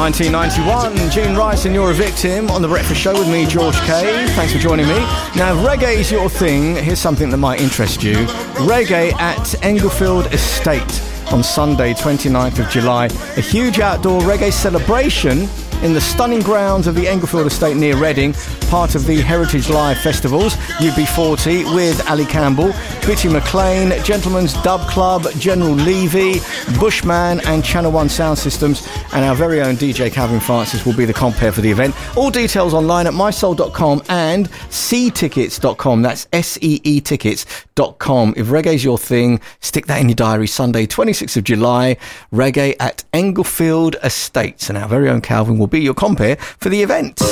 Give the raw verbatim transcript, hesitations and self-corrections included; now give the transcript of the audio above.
nineteen ninety-one, Gene Rice and You're a Victim on The Breakfast Show with me, George Kay. Thanks for joining me. Now, if reggae is your thing, here's something that might interest you. Reggae at Englefield Estate on Sunday, twenty-ninth of July. A huge outdoor reggae celebration in the stunning grounds of the Englefield Estate near Reading, part of the Heritage Live Festivals. U B forty with Ali Campbell, Bitty McLean, Gentleman's Dub Club, General Levy, Bushman and Channel One Sound Systems, and our very own D J Calvin Francis will be the compere for the event. All details online at my soul dot com and c tickets dot com. That's S E E tickets dot com. If reggae's your thing, stick that in your diary. Sunday, twenty-sixth of July, reggae at Englefield Estates, and our very own Calvin will be your compere for the event.